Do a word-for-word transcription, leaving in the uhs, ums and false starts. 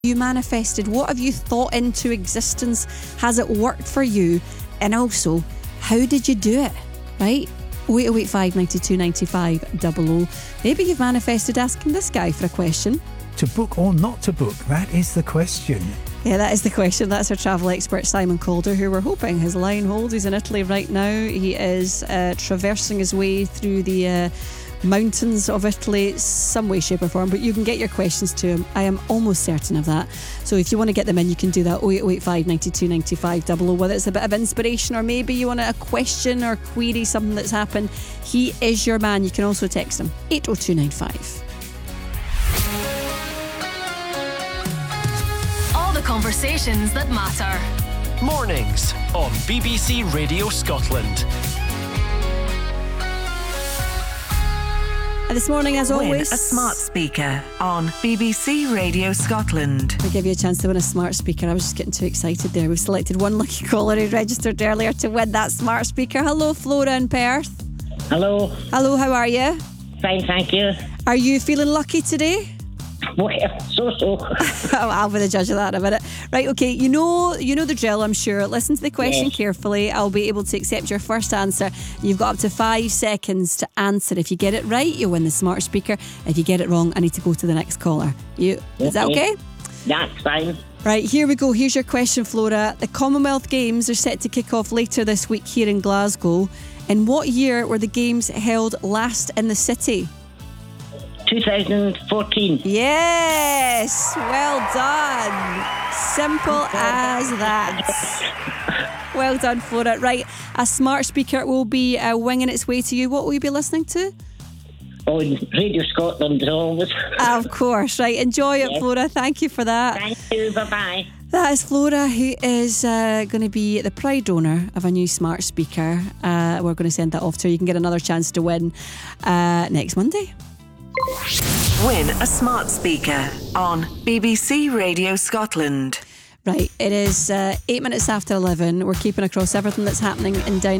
you manifested? What have you thought into existence? Has it worked for you? And also, how did you do it? Right? oh eight oh eight five, nine two, nine five, double oh. Maybe you've manifested asking this guy for a question. To book or not to book? That is the question. Yeah, that is the question. That's our travel expert Simon Calder, who we're hoping his line holds. He's in Italy right now. He is uh, traversing his way through the uh, mountains of Italy, some way, shape or form, but you can get your questions to him. I am almost certain of that. So if you want to get them in, you can do that. oh eight oh eight five, nine two, nine five, double oh. Whether it's a bit of inspiration or maybe you want a question or query something that's happened, he is your man. You can also text him eight oh two nine five. All the conversations that matter. Mornings on B B C Radio Scotland. And this morning, as Win always, a smart speaker on B B C Radio Scotland. we give you a chance to win a smart speaker. I was just getting too excited there. We've selected one lucky caller who registered earlier to win that smart speaker. Hello, Flora in Perth. Hello. Hello, how are you? Fine, thank you. Are you feeling lucky today? Well, so-so. I'll be the judge of that in a minute. Right, okay, you know you know the drill, I'm sure. Listen to the question Yes. carefully. I'll be able to accept your first answer. You've got up to five seconds to answer. If you get it right, you win the smart speaker. If you get it wrong, I need to go to the next caller. You Is that okay? That's fine. Right, here we go. Here's your question, Flora. The Commonwealth Games are set to kick off later this week here in Glasgow. In what year were the Games held last in the city? twenty fourteen. Yes, well done. Simple as that. Well done, Flora. Right, a smart speaker will be uh, winging its way to you. What will you be listening to? On Radio Scotland, as always. Of course, right. Enjoy it, Yes. Flora. Thank you for that. Thank you, bye-bye. That is Flora, who is uh, going to be the proud owner of a new smart speaker. Uh, we're going to send that off to her. You can get another chance to win uh, next Monday. Win a smart speaker on B B C Radio Scotland. Right, it is uh, eight minutes after eleven. We're keeping across everything that's happening in down